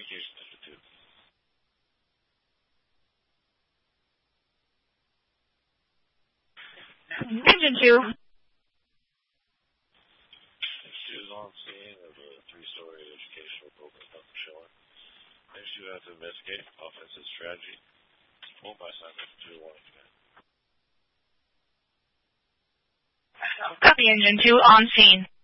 Communication Institute. Engine 2. Engine 2 is on scene of a 3-story educational building up in Schiller. Engine 2 has to investigate offensive strategy. Pulled by Simon 2-1 command. Copy, Engine 2 on scene.